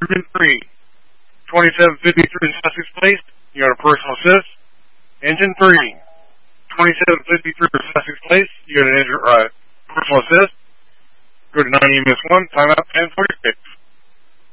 Engine 3, 2753 Sussex Place, you got a personal assist. Engine 3, 2753 Sussex Place, you got an personal assist. Go to 9 EMS 1, timeout 10:46.